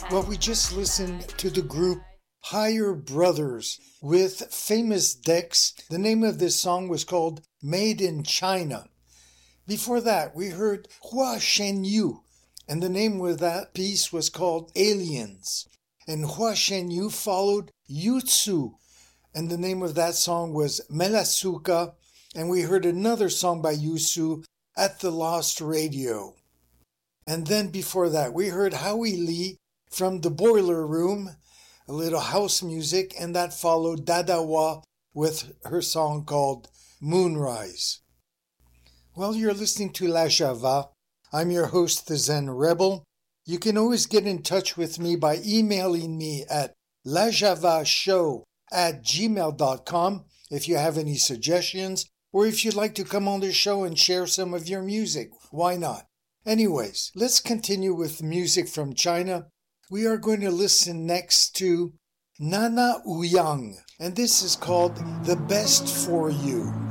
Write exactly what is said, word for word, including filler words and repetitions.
Well, we just listened to the group Higher Brothers with Famous Dex. The name of this song was called Made in China. Before that, we heard Hua Shen Yu, and the name of that piece was called Aliens. And Hua Shen Yu followed Yutsu, and the name of that song was Melasuka, and we heard another song by Yutsu, At the Lost Radio. And then before that, we heard Howie Lee from The Boiler Room, a little house music, and that followed Dadawa with her song called Moonrise. Well, you're listening to La Java. I'm your host, the Zen Rebel. You can always get in touch with me by emailing me at lajavashow at gmail dot com if you have any suggestions, or if you'd like to come on the show and share some of your music. Why not? Anyways, let's continue with music from China. We are going to listen next to Nana Ouyang, and this is called The Best For You.